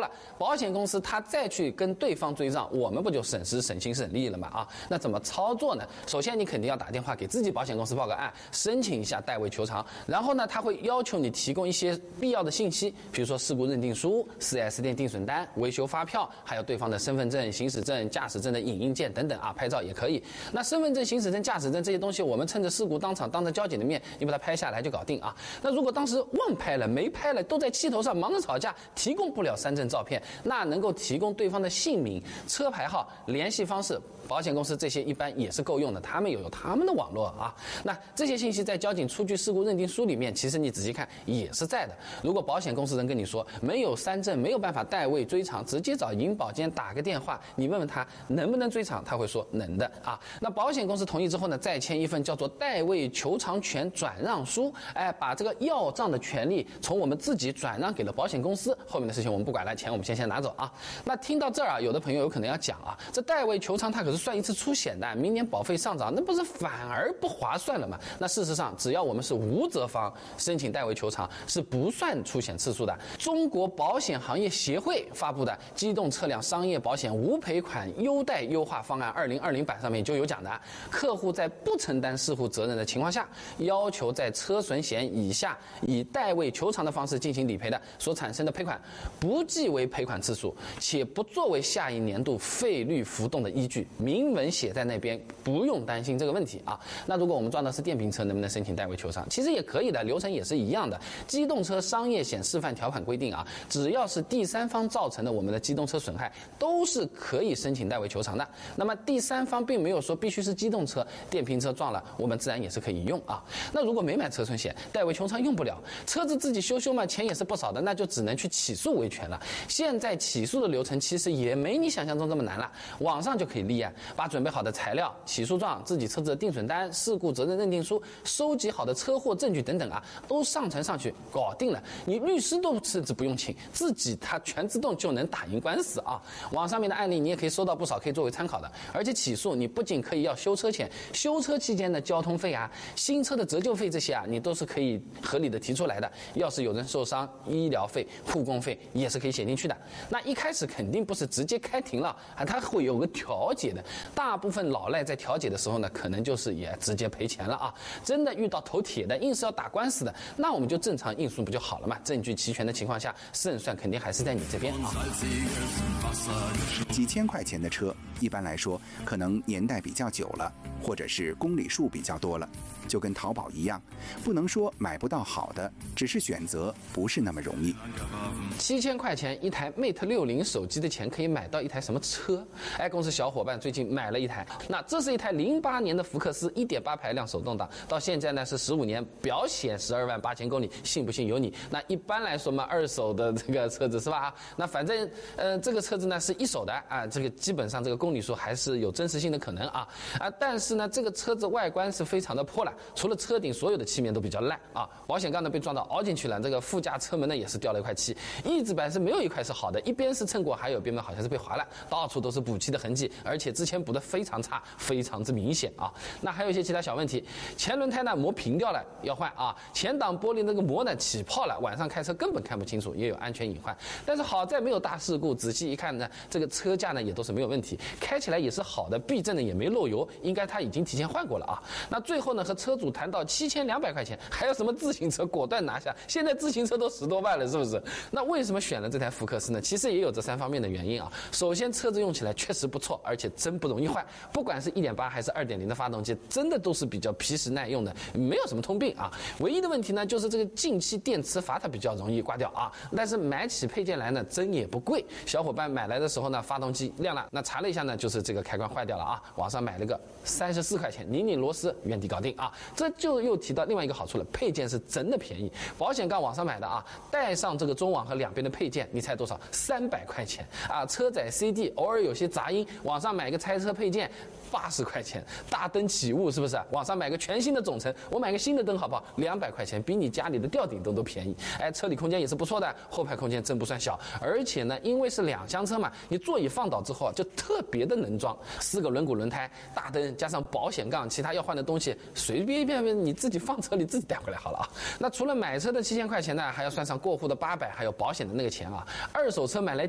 了，保险公司他再去跟对方追账，我们不就省时省心省力了吗？啊，那怎么操作呢？首先你肯定要打电话给自己保险公司报个案，申请一下代位求偿，然后呢，他会要求你提供一些必要的信息，比如说事故认定书、4S 店定损单、维修发票，还有对方的身份证、行驶证、驾驶证的影印件等等啊，拍照也可以。那身份证、行驶证、驾驶证这些东西，我们趁着事故当场当着交警的面，你把它拍下来就搞定啊。那如果当时忘拍了、没拍了，都在气头上忙着吵架，提供不了3证照片，那能够提供对方的姓名、车牌号、联系方式，保险公司这些一般也是够用的，他们有他们的网络啊。那这些信息在交警出具事故认定书里面，其实你仔细看也是在的。如果保险公司人跟你说没有3证，没有办法代位追偿，直接找银保监打个电话，你问问他能不能追偿，他会说能的啊。那保险公司同意之后呢，再签一份叫做代位求偿权转让书，把这个要账的权利从我们自己转让给了保险公司，后面的事情我们不管了，钱我们先拿走啊。那听到这儿啊，有的朋友有可能要讲啊，这代位求偿它可是算一次出险的，明年保费上涨，那不是反而不划算了吗？那事实上，只要我们是无责方，申请代位求偿是不算出险次数的。中国保险行业协会发布的《机动车辆商业保险无赔款优待优化方案2020版》上面就有讲的，客户在不承担事故责任的情况下，要求在车损险以下以代位求偿的方式进行理赔的，所产生的赔款不计为赔款次数，且不作为下一年度费率浮动的依据，明文写在那边，不用担心这个问题啊。那如果我们撞的是电瓶车，能不能申请代位求偿？其实也可以的，流程也是一样的。机动车商业险示范条款规定啊，只要是第三方造成的我们的机动车损害，都是可以申请代位求偿的。那么第三方并没有说必须是机动车，电瓶车撞了，我们自然也是可以用啊。那如果没买车损险，代位求偿用不了，车子自己修嘛，钱也是不少的，那就只能去起诉维权了。现在起诉的流程其实也没你想象中这么难了，网上就可以立案，把准备好的材料、起诉状、自己车子的定损单、事故责任认定书、收集好的车祸证据等等啊，都上传上去，搞定了。你律师都甚至不用请，自己他全自动就能打赢官司啊。网上面的案例你也可以收到不少，可以作为参考的。而且起诉你不仅可以要修车钱，修车期间的交通费啊、新车的折旧费这些啊，你都是可以合理的提出来的。要是有人受伤，医疗费、护工费也是可以写进去的。那一开始肯定不是直接开庭了啊，它会有个调解的。大部分老赖在调解的时候呢，可能就是也直接赔钱了啊。真的遇到头铁的，硬是要打官司的，那我们就正常应诉不就好了嘛？证据齐全的情况下，胜算肯定还是在你这边啊。 几千块钱的车，一般来说可能年代比较久了，或者是公里数比较多了，就跟淘宝一样，不能说买不到好的，只是选择不是那么容易。 7000块钱一台 Mate 60手机的钱可以买到一台什么车？公司小伙伴最近买了一台，那这是一台08年的福克斯 1.8 排量手动挡，到现在呢是15年，表显12万8000公里，信不信由你。那一般来说嘛，二手的这个车子是吧？那反正这个车子呢是一手的啊，这个基本上这个公里数还是有真实性的可能啊。但是呢这个车子外观是非常的破烂，除了车顶所有的漆面都比较烂啊，保险杠呢被撞到凹进去了，这个副驾车门呢也是掉了一块漆，翼子板是没有一块是好的，一边是蹭过，还有一边呢好像是被划烂，到处都是补漆的痕迹，而且之前补的非常差，非常之明显啊。那还有一些其他小问题，前轮胎呢膜平掉了要换啊，前挡玻璃那个膜呢起泡了，晚上开车根本看不清楚，也有安全隐患。但是好在没有大事故，仔细一看呢，这个车架呢也都是没有问题，开起来也是好的，避震呢也没漏油，应该它已经提前换过了啊。那最后呢和车主谈到7200块钱，还有什么自行车果断拿下，现在自行车都10多万了，是不是？那为什么选了这台福克斯呢？其实也有这3方面的原因啊。首先车子用起来确实不错，而且真不容易坏，不管是1.8还是2.0的发动机，真的都是比较皮实耐用的，没有什么通病啊。唯一的问题呢就是这个进气电磁阀它比较容易刮掉啊，但是买起配件来呢真也不贵，小伙伴买来的时候呢发动机亮了，那查了一下呢就是这个开关坏掉了啊，网上买了个34块钱，拧螺丝原地搞定啊。这就又提到另外一个好处了，配件是真的便宜，保险杠网上买的啊，带上这个中网和两边的配件，你猜多少？300块钱啊。车载 CD 偶尔有些杂音，网上买个拆车配件80块钱，大灯起雾是不是？网上买个全新的总成，我买个新的灯好不好？200块钱，比你家里的吊顶灯都便宜。车里空间也是不错的，后排空间真不算小，而且呢，因为是2厢车嘛，你座椅放倒之后就特别的能装，4个轮毂轮胎、大灯加上保险杠，其他要换的东西随便你自己放车里自己带回来好了啊。那除了买车的7000块钱呢，还要算上过户的800，还有保险的那个钱啊。二手车买来